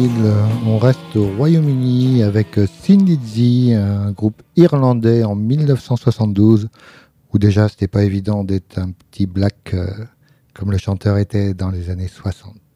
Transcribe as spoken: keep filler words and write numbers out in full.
On reste au Royaume-Uni avec Thin Lizzy, un groupe irlandais en mille neuf cent soixante-douze, où déjà c'était pas évident d'être un petit black euh, comme le chanteur était dans les années soixante.